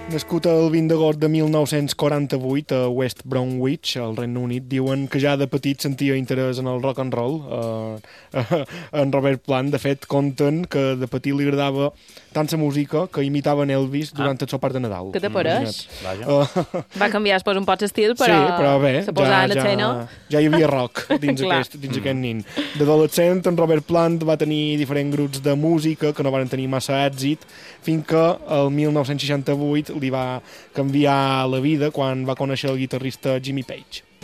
Nascut el 20 d'agost de 1948 a West Bromwich, al Regne Unit, diuen que ja de petit sentia interès en el rock and roll. En Robert Plant, de fet, conten que de petit li agradava tant la música que imitava en Elvis durant el sopar de Nadal. Què te pareix? Va canviar, es posa un poc l'estil, però, sí, però bé, se posava en escena. Ja hi havia rock dins aquest nin. D'adolescent, en Robert Plant va tenir diferents grups de música que no van tenir massa èxit, fins que el 1968 li va canviar la vida quan va conèixer el guitarrista Jimmy Page.